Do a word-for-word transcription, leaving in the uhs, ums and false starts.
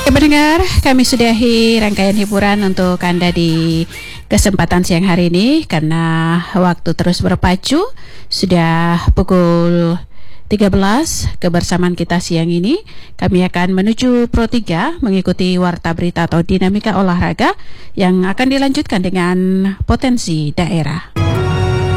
Pendengar, kami sudahi rangkaian hiburan untuk Anda di kesempatan siang hari ini karena waktu terus berpacu. Sudah pukul tiga belas kebersamaan kita siang ini. Kami akan menuju Pro tiga mengikuti warta berita atau dinamika olahraga yang akan dilanjutkan dengan potensi daerah.